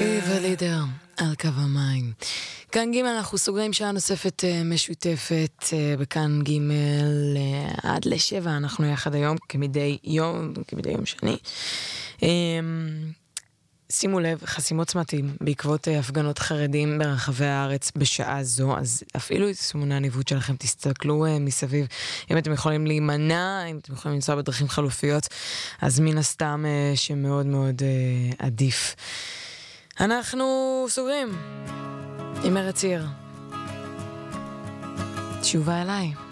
ולידר על קו המים. כאן ג' אנחנו סוגרים שעה נוספת משותפת בכאן ג' עד ל7 אנחנו יחד היום כמדי יום שני. שימו לב, חסימות צמתים בעקבות הפגנות חרדים ברחבי הארץ בשעה זו, אז אפילו את סימוני הניווט שלכם, תסתכלו מסביב, אם אתם יכולים להימנע, אם אתם יכולים לנסוע בדרכים חלופיות, אז מן הסתם שמאוד מאוד עדיף. אנחנו סוגרים עם ארץ עיר. תשובה אליי.